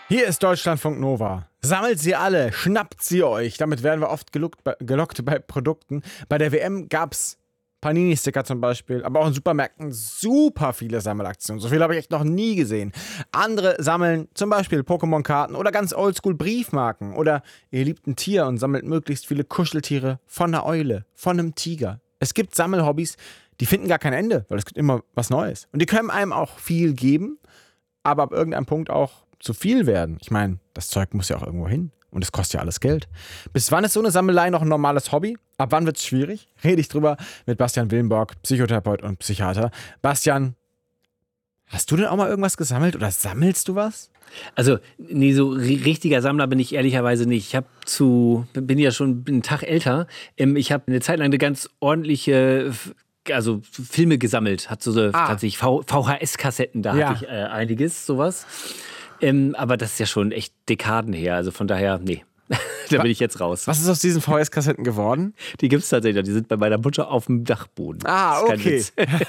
Hier ist Deutschlandfunk Nova. Sammelt sie alle, schnappt sie euch. Damit werden wir oft gelockt bei Produkten. Bei der WM gab's Panini-Sticker zum Beispiel, aber auch in Supermärkten super viele Sammelaktionen. So viel habe ich echt noch nie gesehen. Andere sammeln zum Beispiel Pokémon-Karten oder ganz oldschool Briefmarken. Oder ihr liebt ein Tier und sammelt möglichst viele Kuscheltiere von einer Eule, von einem Tiger. Es gibt Sammelhobbys, die finden gar kein Ende, weil es gibt immer was Neues. Und die können einem auch viel geben, aber ab irgendeinem Punkt auch zu viel werden. Ich meine, das Zeug muss ja auch irgendwo hin. Und es kostet ja alles Geld. Bis wann ist so eine Sammelei noch ein normales Hobby? Ab wann wird es schwierig? Rede ich drüber mit Bastian Willenborg, Psychotherapeut und Psychiater. Bastian, hast du denn auch mal irgendwas gesammelt oder sammelst du was? Also, nee, so richtiger Sammler bin ich ehrlicherweise nicht. Bin ja schon einen Tag älter. Ich habe eine Zeit lang eine ganz ordentliche Filme gesammelt. Hat tatsächlich VHS-Kassetten, da hatte ich einiges, sowas. Aber das ist ja schon echt Dekaden her. Also von daher, nee, da bin ich jetzt raus. Was ist aus diesen VHS-Kassetten geworden? Die gibt es tatsächlich. Die sind bei meiner Mutter auf dem Dachboden. Ah, okay.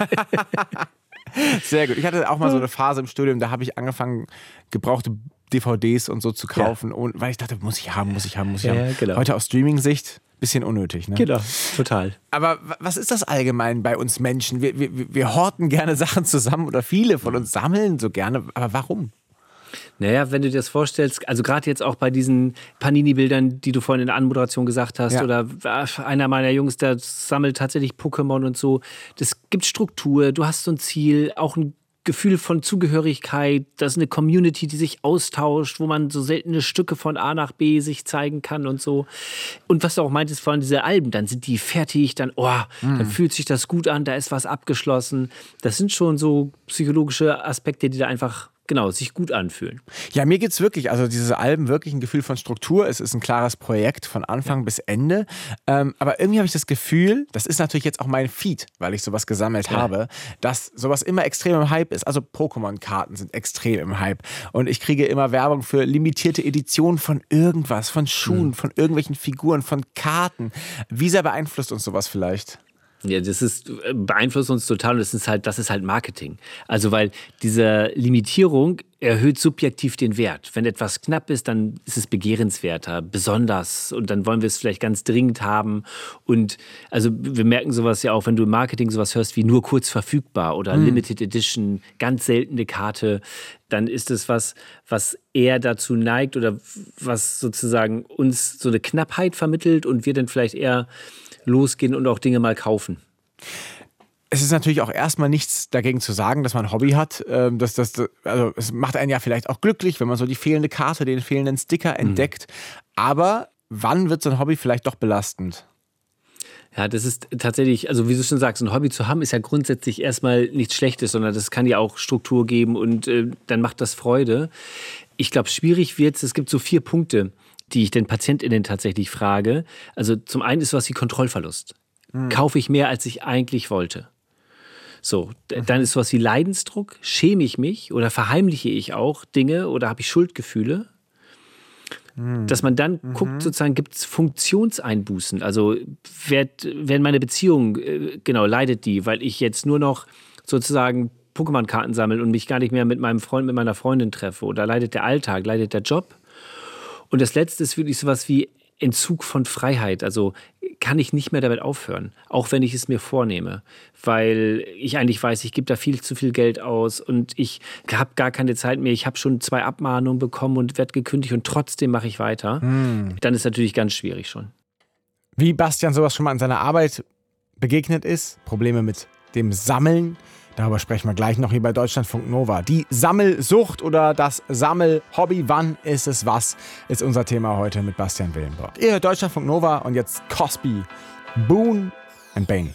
Sehr gut. Ich hatte auch mal so eine Phase im Studium, da habe ich angefangen, gebrauchte DVDs und so zu kaufen. Und weil ich dachte, muss ich haben. Genau. Heute aus Streaming-Sicht bisschen unnötig, ne? Genau, total. Aber was ist das allgemein bei uns Menschen? Wir horten gerne Sachen zusammen oder viele von uns sammeln so gerne. Aber warum? Naja, wenn du dir das vorstellst, also gerade jetzt auch bei diesen Panini-Bildern, die du vorhin in der Anmoderation gesagt hast, oder einer meiner Jungs, der sammelt tatsächlich Pokémon und so, das gibt Struktur, du hast so ein Ziel, auch ein Gefühl von Zugehörigkeit, das ist eine Community, die sich austauscht, wo man so seltene Stücke von A nach B sich zeigen kann und so. Und was du auch meintest vorhin, diese Alben, dann sind die fertig, dann fühlt sich das gut an, da ist was abgeschlossen. Das sind schon so psychologische Aspekte, die da einfach sich gut anfühlen. Ja, mir geht's wirklich, also diese Alben, wirklich ein Gefühl von Struktur. Es ist ein klares Projekt von Anfang bis Ende. Aber irgendwie habe ich das Gefühl, das ist natürlich jetzt auch mein Feed, weil ich sowas gesammelt habe, dass sowas immer extrem im Hype ist. Also Pokémon-Karten sind extrem im Hype. Und ich kriege immer Werbung für limitierte Editionen von irgendwas, von Schuhen, von irgendwelchen Figuren, von Karten. Wie sehr beeinflusst uns sowas vielleicht? Ja, beeinflusst uns total und das ist halt Marketing. Also weil diese Limitierung erhöht subjektiv den Wert. Wenn etwas knapp ist, dann ist es begehrenswerter, besonders und dann wollen wir es vielleicht ganz dringend haben. Und also wir merken sowas ja auch, wenn du im Marketing sowas hörst wie nur kurz verfügbar oder Limited Edition, ganz seltene Karte, dann ist es was eher dazu neigt oder was sozusagen uns so eine Knappheit vermittelt und wir dann vielleicht eher losgehen und auch Dinge mal kaufen. Es ist natürlich auch erstmal nichts dagegen zu sagen, dass man ein Hobby hat. Also es macht einen ja vielleicht auch glücklich, wenn man so die fehlende Karte, den fehlenden Sticker entdeckt. Aber wann wird so ein Hobby vielleicht doch belastend? Ja, das ist tatsächlich, also wie du schon sagst, ein Hobby zu haben ist ja grundsätzlich erstmal nichts Schlechtes, sondern das kann ja auch Struktur geben und dann macht das Freude. Ich glaube, schwierig wird es gibt so 4 Punkte, die ich den PatientInnen tatsächlich frage. Also zum einen ist was wie Kontrollverlust. Kaufe ich mehr, als ich eigentlich wollte? So, dann ist sowas wie Leidensdruck. Schäme ich mich oder verheimliche ich auch Dinge oder habe ich Schuldgefühle? Dass man dann guckt, sozusagen, gibt es Funktionseinbußen? Also werden meine Beziehung, leidet die, weil ich jetzt nur noch sozusagen Pokémon-Karten sammle und mich gar nicht mehr mit meinem Freund, mit meiner Freundin treffe? Oder leidet der Alltag, leidet der Job? Und das Letzte ist wirklich sowas wie Entzug von Freiheit. Also kann ich nicht mehr damit aufhören, auch wenn ich es mir vornehme. Weil ich eigentlich weiß, ich gebe da viel zu viel Geld aus und ich habe gar keine Zeit mehr. Ich habe schon 2 Abmahnungen bekommen und werde gekündigt und trotzdem mache ich weiter. Dann ist natürlich ganz schwierig schon. Wie Bastian sowas schon mal in seiner Arbeit begegnet ist, Probleme mit dem Sammeln, darüber sprechen wir gleich noch hier bei Deutschlandfunk Nova. Die Sammelsucht oder das Sammelhobby, wann ist es was, ist unser Thema heute mit Bastian Willenborg. Ihr hört Deutschlandfunk Nova und jetzt Cosby, Boone and Bane.